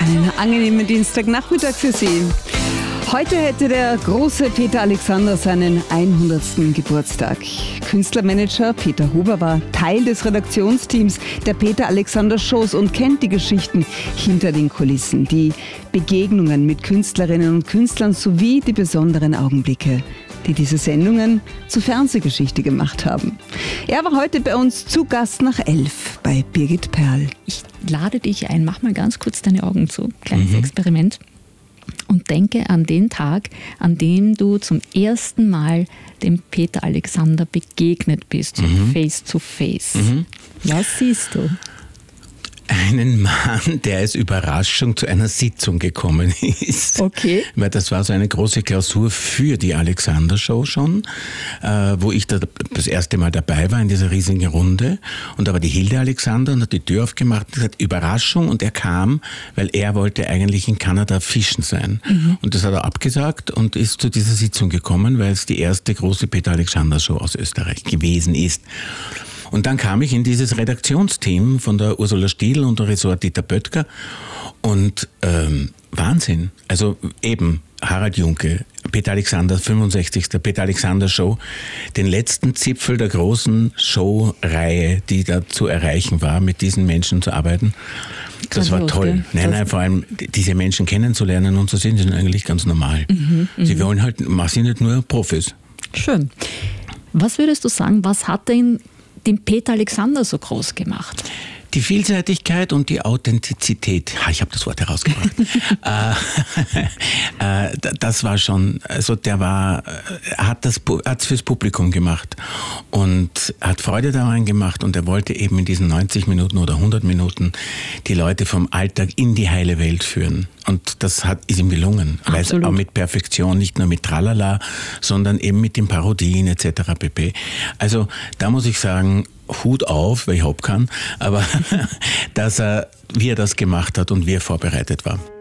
Einen angenehmen Dienstagnachmittag für Sie. Heute hätte der große Peter Alexander seinen 100. Geburtstag. Künstlermanager Peter Huber war Teil des Redaktionsteams der Peter Alexander Shows und kennt die Geschichten hinter den Kulissen, die Begegnungen mit Künstlerinnen und Künstlern sowie die besonderen Augenblicke, die diese Sendungen zur Fernsehgeschichte gemacht haben. Er war heute bei uns zu Gast nach 11 bei Birgit Perl. Ich lade dich ein, mach mal ganz kurz deine Augen zu, kleines Experiment. Und denke an den Tag, an dem du zum ersten Mal dem Peter Alexander begegnet bist, face to face. Was siehst du? Einen Mann, der als Überraschung zu einer Sitzung gekommen ist. Okay. Weil das war so eine große Klausur für die Alexander-Show schon, wo ich da das erste Mal dabei war in dieser riesigen Runde. Und da war die Hilde Alexander und hat die Tür aufgemacht und gesagt, Überraschung. Und er kam, weil er wollte eigentlich in Kanada fischen sein. Und das hat er abgesagt und ist zu dieser Sitzung gekommen, weil es die erste große Peter Alexander-Show aus Österreich gewesen ist. Und dann kam ich in dieses Redaktionsteam von der Ursula Stiel und der Ressort Dieter Böttger und Wahnsinn. Also eben Harald Junke, Peter Alexander, 65. Peter Alexander Show, den letzten Zipfel der großen Showreihe, die da zu erreichen war, mit diesen Menschen zu arbeiten. Das war toll. Nein, vor allem diese Menschen kennenzulernen und zu sehen, die sind eigentlich ganz normal. Sie wollen halt, sind nicht nur Profis. Schön. Was würdest du sagen, was hat denn den Peter Alexander so groß gemacht? Die Vielseitigkeit und die Authentizität. Ich habe das Wort herausgebracht. Das war schon, also der war, hat's fürs Publikum gemacht und hat Freude daran gemacht und er wollte eben in diesen 90 Minuten oder 100 Minuten die Leute vom Alltag in die heile Welt führen. Und das ist ihm gelungen. Weil es auch mit Perfektion, nicht nur mit Tralala, sondern eben mit den Parodien etc. pp. Also da muss ich sagen, Hut auf, weil ich hab kann, aber wie er das gemacht hat und wie er vorbereitet war.